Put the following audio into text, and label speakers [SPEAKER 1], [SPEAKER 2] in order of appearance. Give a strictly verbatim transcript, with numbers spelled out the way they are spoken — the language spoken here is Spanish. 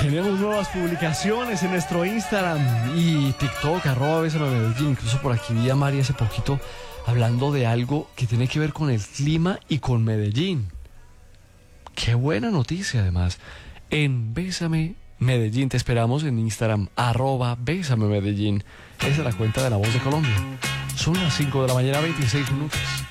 [SPEAKER 1] Tenemos nuevas publicaciones en nuestro Instagram y TikTok, arroba Bésame Medellín. Incluso por aquí vi a Mari hace poquito hablando de algo que tiene que ver con el clima y con Medellín. Qué buena noticia, además. En Bésame Medellín te esperamos en Instagram, arroba Bésame Medellín. Esa es la cuenta de La Voz de Colombia. Son las cinco de la mañana, veintiséis minutos.